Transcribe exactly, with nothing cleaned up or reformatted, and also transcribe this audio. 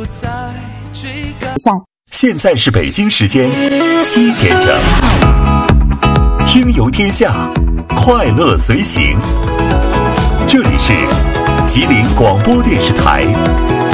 现在是北京时间七点整，听游天下，快乐随行。这里是吉林广播电视台